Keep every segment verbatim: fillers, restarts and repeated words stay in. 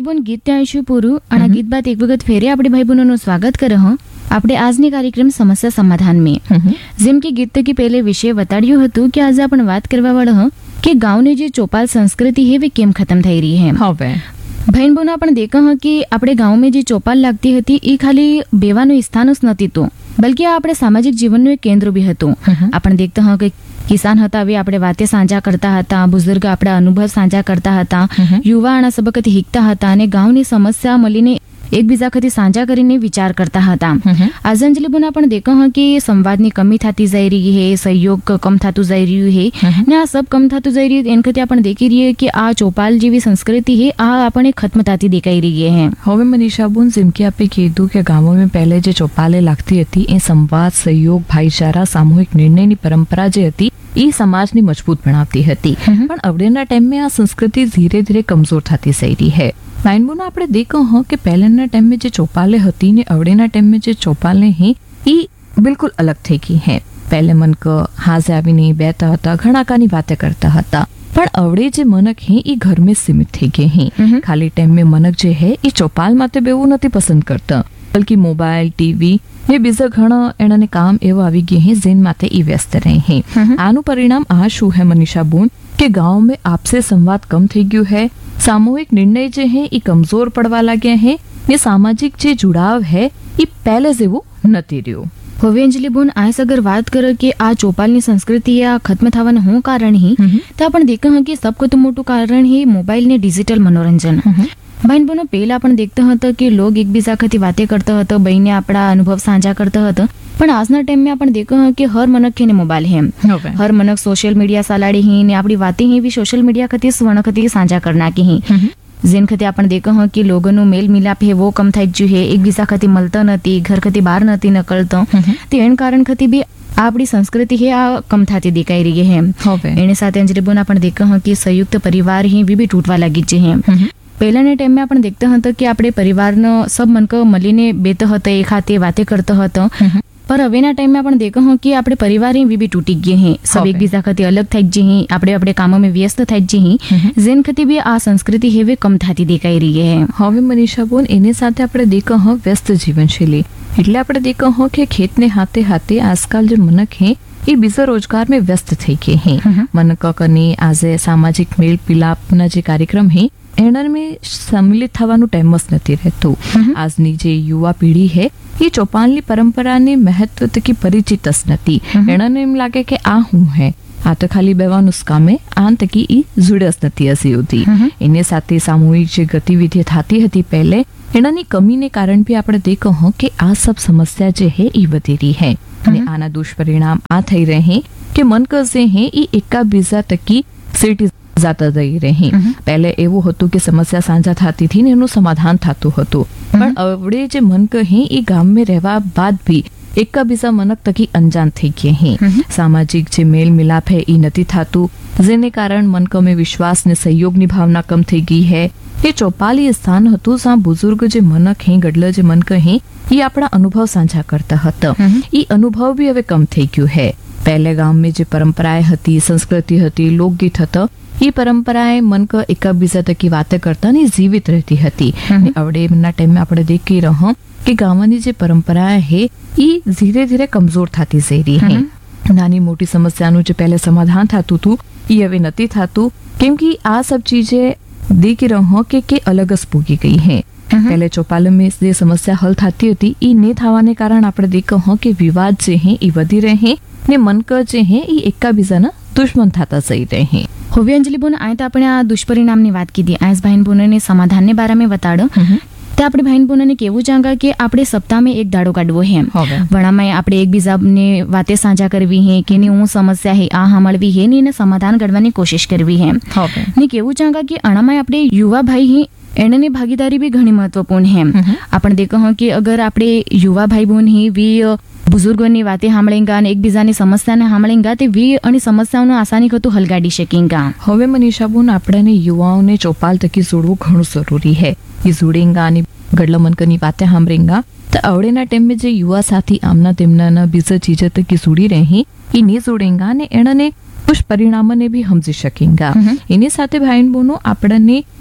બોન ગીત ત્યાં પૂરું અને આ ગીત બાદ એક વખત ફેરે આપણે ભાઈ બહેનોનું સ્વાગત કરે હ આપણે આજની કાર્યક્રમ સમસ્યા સમાધાન में જેમ કે ગીત તકી પહેલે વિષય બતાડ્યું હતું કે આજે આપણે વાત કરવા વાળા હ કે ગાંવની જે ચોપાલ સંસ્કૃતિ है वे કેમ ખતમ થઈ રહી है। હવે ભાઈ બોન આપણે દેખા હ કે આપણે ગાँव में જે ચોપાલ લાગતી હતી એ ખાલી બેવાનું સ્થાન જ નથી તો બલકે આ આપણે સામાજિક જીવનનું એક કેન્દ્ર બી હતું। આપણે દેખતા હ કે કિસાન હતા હવે આપણે વાતે સાંજા કરતા હતા, બુઝુર્ગ આપણા અનુભવ સાંજા કરતા હતા, યુવા આના સબકથી શીખતા હતા અને ગાંવની સમસ્યા મળીને એકબીજા ખાતે સાંજા કરીને વિચાર કરતા હતા। આજે અંજલિ બોન આપણે દેખા હ કે સંવાદની કમી થતી જઈ રહી है, સહયોગ કમ થતું જઈ રહ્યું है ને આ સબ કમ થતું જઈ રહ્યું એન ખાતે આપણે દેખી રહીએ કે આ ચોપાલ જેવી સંસ્કૃતિ है આ આપણે ખત્મ થતી દેખાઈ રહી है। હવે મનીષા બોન જેમ કે આપણે કીધું કે ગામોમાં પહેલે જે ચોપાલે લાગતી હતી એ સંવાદ, સહયોગ, ભાઈચારા, સામૂહિક નિર્ણયની પરંપરા જે હતી એ સમાજની મજબૂત બનાવતી હતી। પણ અવડેના ટાઈમે આ સંસ્કૃતિ ધીરે ધીરે કમજોર થતી જઈ રહી है। નાઇનબોન આપણે દેખો હ કે પહેલાના ટાઈમે જે ચોપાલે હતી ને અવડેના ટાઈમે જે ચોપાલે હે એ બિલકુલ અલગ થઈ ગઈ હે। પહેલે મનક હાજે આવીને બેઠા હતા, ઘણા કાની વાતે કરતા હતા, પણ અવડે જે મનક હે એ ઘર में सीमित થઈ ગઈ હે। ખાલી ટાઈમ में મનક જે હે એ ચોપાલ માટે બેવું નથી પસંદ કરતા, બલકી મોબાઈલ, ટીવી ને બીજા ઘણા એનાને કામ એવા આવી ગયા હે જેન માટે એ વ્યસ્ત રહે હે। આનું પરિણામ આ શું હે મનીષા બોન કે ગાँव में आपसे संवाद कम થઈ ગયું है, सामूहिक निर्णय જે હે એ કમજોર પડવા લાગ્યા હે ને સામાજિક જે जुड़ाव है એ પહેલે જેવું નથી રહ્યું। હવે અંજલિ બોન આયસ અગર વાત કરે કે આ ચોપાલની સંસ્કૃતિ આ ખત્મ થવાનું શું કારણ હી તો આપણે દેખા હ કે સબકતું મોટું કારણ હી મોબાઈલ ને ડિજિટલ મનોરંજન। ભાઈ બહેનો પહેલા પણ દેખતા હતા કે લોગ એકબીજા ખાતે વાતે કરતા હતા, બહેને આપણા અનુભવ સાંझा કરતા હતા, પણ આજના ટાઈમ में આપણે દેખા હ કે હર मनक ने मोबाइल है, हर मनक सोशल मीडिया सालाड़ी ही ने अपनी बातें ही भी सोशल मीडिया खाते स्वर्ण खाते साझा करना की ही જેન ખાતે આપણે દેખા હ કે લોકોનું મેલ મિલાપ હે વો કમ થઈ ગયું હે, એકબીજા ખાતે મળતા નથી, ઘર ખાતે બહાર નથી નીકળતો, તો એન કારણ ખાતે બી આપણી સંસ્કૃતિ હે આ કમ થતી દેખાઈ રહી है। એની સાથે અંજલિ બોન આપણે દેખા હ કે સંયુક્ત પરિવાર ही भी भी टूटवा लगी है। પહેલાના ટાઈમે આપણે દેખતા હતા કે આપણે પરિવારનો સબ મનક મળીને બેતો હતો, એક હાથે વાતે કરતો હતો, पर હવેના ટાઈમે આપણે દેખો હ કે આપણે પરિવાર ही भी टूटी गए हैं, सब એકબીજા ખાતે અલગ થઈ ગઈ हैं, આપણે આપણે કામો में व्यस्त થઈ ગઈ हैं, જેન ખાતે બી આ સંસ્કૃતિ હવે કમ થતી દેખાઈ રહી है। હવે મનીષા બોન એની સાથે આપણે દેખો હ વ્યસ્ત જીવનશૈલી એટલે આપણે દેખો હ કે ખેતને હાથે હાથે આજકાલ જે મનક હે એ બીજા રોજગાર में व्यस्त થઈ ગઈ હે। મનક કની આજે સામાજિક મેલ મિલાપના જે કાર્યક્રમ હે એના में सम्मिलित થવાનું ટાઈમ જ નથી રહેતું। આજની જે યુવા પેઢી હે એ ચોપાલની પરંપરાને મહત્વ તકી પરિચિત જ નથી। એનાને એમ લાગે કે આ હું હે, આ તો ખાલી બેવાનું જ કામે, આ તકી એ जुड़े જ નથી હજી સુધી। એની સાથે સામૂહિક જે ગતિવિધિ થતી હતી પહેલે એનાની કમીને કારણ બી આપણે દેખો હ કે આ સબ સમસ્યા જે હે એ વધી રહી હે અને આના દુષ્પરિણામ આ થઈ રહે કે મનક જે હે એ એકા બીજા તકી સિટી જાતા જઈ રહી। પહેલે એવું હતું કે સમસ્યા સાંझा થતી હતી ને એનું સમાધાન થતું હતું, પણ અવડે જે મનક હે એ ગામ में રહેવા બાદ भी એકબીજા મનક તકી અંજાન થઈ ગયા હે। સામાજિક જે મેલ મિલાપ હે એ નથી થતું, જેને કારણ મનક में વિશ્વાસ ને સહયોગની ભાવના કમ થઈ ગઈ હે। એ ચોપાલી સ્થાન હતું જ્યાં બુઝુર્ગ જે મનક હે, ગડલ જે મનક હે એ આપણા અનુભવ સાંझा કરતા હતા, એ અનુભવ બી હવે કમ થઈ ગયું હે। પહેલે ગામ में જે પરંપરાએ હતી, સંસ્કૃતિ હતી, લોકગીત હતા, એ પરંપરાએ મનક એકબીજા તકી વાતે કરતા ને જીવિત રહેતી હતી। અવડેના ટાઈમે આપણે દેખી રહો કે ગામની જે પરંપરા હે એ ધીરે ધીરે કમજોર થતી જઈ રહી હે। નાની મોટી સમસ્યાનું જે પહેલે સમાધાન થતું હતું એ હવે નથી થતું, કેમ કે આ સબ ચીજે દેખી રહો કે કે અલગ જ પૂગી ગઈ હે। પહેલે ચોપાલ में જે સમસ્યા હલ થતી હતી એ ને થવાને કારણ આપણે દેખો હ કે વિવાદ જે હે એ વધી રહે ને મનક જે હે એ એકબીજાના દુશ્મન થતા જઈ રહે। હવે અંજલિ બોન આય તો આપણે આ દુષ્પરિણામની વાત કીધી, આયસ ભાઈ બોનને સમાધાનને બારામાં બતાડો તો આપણે ભાઈ બોનને કેવું ચાંગા કે આપણે સપ્તાહમાં એક દાડો કાઢવો હે, વણામાં આપણે એકબીજાને વાતે સાંझा કરવી હે કે ની હું સમસ્યા હે આ સાંભળવી હે ને એને સમાધાન કાઢવાની કોશિશ કરવી હે ને કેવું ચાંગા કે આનામાં આપણે યુવા ભાઈ હે એની ભાગીદારી भी ઘણી મહત્વપૂર્ણ है। આપણે દેખો હ કે અગર આપણે યુવા ભાઈ બહેન ही વી બુઝુર્ગોની વાતે સાંભળેંગા અને એકબીજાની સમસ્યાને સાંભળેંગા તે વી અને સમસ્યાઓનો આસાની કરતું હલગાડી શકેંગા। હવે મનીષા બોન આપણે યુવાઓને ચોપાલ તકી જોડવું ઘણું જરૂરી है। એ જોડેંગા અને ગડલા મનકની વાતે સાંભળેંગા તો અવડેના ટાઈમ में જે યુવા સાથી આમના તેમના બીજા ચીજ તકી જોડી રહી એ નહીં જોડેંગા ને એનાને દુષ્પરિણામને બી સમજી શકેંગા। એની સાથે ભાઈ બહેનો આપણને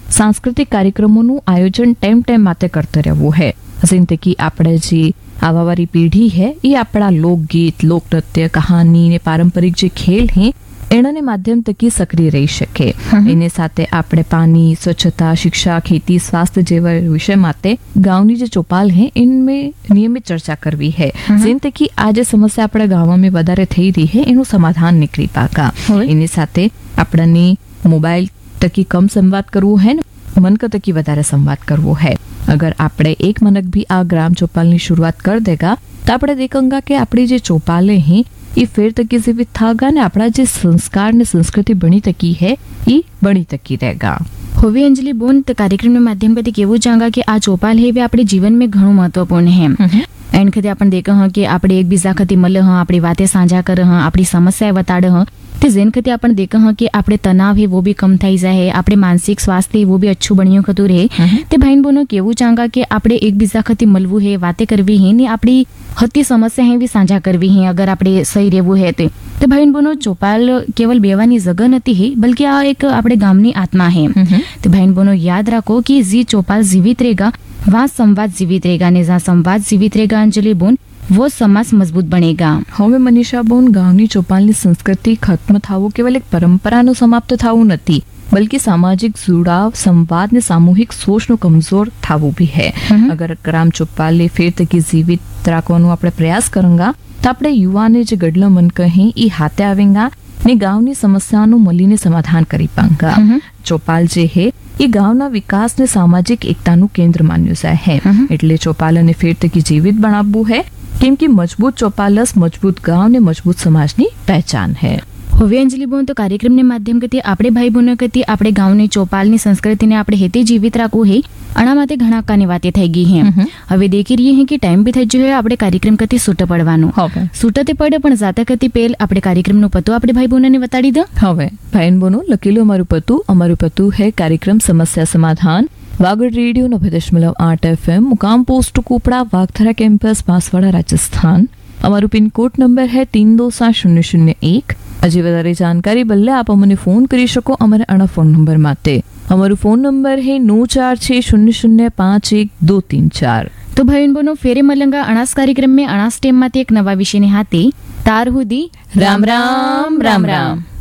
સાંસ્કૃતિક કાર્યક્રમોનું આયોજન ટાઈમ ટાઈમ માટે કરते રહેવું है जिनते कि આપણે જે આવાવારી પેઢી है એ આપણા લોકગીત લોકનૃત્ય કહાની ને પારંપરિક જે ખેલ હે એનાને માધ્યમ તકી સક્રિય રહી શકે એની સાથે આપણે પાણી સ્વચ્છતા શિક્ષા ખેતી સ્વાસ્થ્ય જેવા વિષય માટે ગાંવની જે ચોપાલ હે ઇનમે નિયમિત ચર્ચા કરવી है જેનતે कि આ જે સમસ્યા આપણા ગામમાં વધારે થઈ રહી है એનું સમાધાન નીકળી પાકા એની સાથે આપણને મોબાઈલ તકી કમ સંવાદ કરવું है मन का तकी વધારે સંવાદ કરવો है अगर આપણે એક મનક भी આ ગ્રામ ચોપાલની शुरुआत कर देगा तो આપણે देखेंगे कि આપણી જે ચોપાલે हैं ये फेर तकी जीवित थागा ने अपना जो संस्कार ने संस्कृति बनी तकी है ये बनी तकी रहेगा। होवी अंजलि बोन तो कार्यक्रम में माध्यम कति केवू चांगा कि आ चौपाल है वे अपने जीवन में घणो महत्वपूर्ण है एंड खते अपन देख हाँ कि आपणे एक बीजा खती मल हाँ अपनी बातें साझा कर हाँ अपनी समस्या बताड़ हाँ ते जेन खते अपन देख हाँ कि आपणे तनाव है वो भी कम थई जाए अपने मानसिक स्वास्थ्य वो भी अच्छू बनियो खतु रहे ते भाईन बोनो केवू चांगा कि आपणे एक बीजा खती मलवू है बातें करवी है ने अपनी हती समस्या है भी साझा करवी है अगर आपणे सही રહેવું है तो तो भाईन बोनो चौपाल केवल बेवानी जगह नहीं है बल्कि आ एक अपने गामनी आत्मा है तो भाईन बोनो याद रखो कि जी चौपाल जीवित रहेगा वहाँ संवाद जीवित रहेगा ने जहाँ संवाद जीवित रहेगा अंजलि बोन वो समाज मजबूत बनेगा। હવે મનીષા બોન ગામની ચોપાલની સંસ્કૃતિ ખત્મ થાવું કેવલ એક પરંપરાનું સમાપ્ત થાવું નથી बल्कि सामाजिक जुड़ाव संवाद ने सामूहिक सोच नो कमजोर थावू भी है। अगर ग्राम चौपाल फेर तकी जीवित राखवानो आपणे प्रयास करेंगा तो आपणे युवा ने जो गडला मन कहे ई हाथे आवेगा ने गांवनी समस्याओं मलीने समाधान करी पाएंगा। चौपाल जे है ये गांवना विकास ने सामाजिक एकतानु केंद्र मान्यु जाय है એટલે ચોપાલને ફેર તકી જીવિત બનાવવું है કેમ કે મજબૂત ચોપાલસ મજબૂત ગાંવ ને મજબૂત સમાજની પહેચાન है। હવે અંજલિ બોન તો કાર્યક્રમને માધ્યમ કતી આપણે ભાઈ બહેનો કતી આપણે ગાંવની ચોપાલની સંસ્કૃતિને આપણે હેતે જીવિત રાખવું હે અણા માટે ઘણા કાની વાતે થઈ ગઈ હે હવે દેખી રહી હે કે ટાઈમ બી થઈ ગયો હે આપણે કાર્યક્રમ કતી સૂટ પડવાનું સૂટતે પડે પણ જાતા કતી પેલ આપણે કાર્યક્રમનો પતો આપણે ભાઈ બહેનોને બતાડી દો। હવે ભાઈ બહેનો લખેલું અમારું પતું અમારું પતું है कार्यक्रम समस्या समाधान वागड़ रेडियो नब्बे दशमलव आठ एफ एम मुकाम पोस्ट कुपड़ा वागथरा कैंपस बांसवाड़ा राजस्थान। અમારું પિન કોડ નંબર है तीन दो सात शून्य शून्य एक। હજી વધારે જાણકારી બદલે આપ અમને ફોન કરી શકો અમારે આના ફોન નંબર માટે। અમારું ફોન નંબર है नौ चार छह शून्य शून्य पाँच एक दो तीन चार। तो भाई बहनों फेरे मलंगा अनास कार्यक्रम में अनास टेम माते एक नवा विषय ने हाथे तार हुदी राम राम राम राम।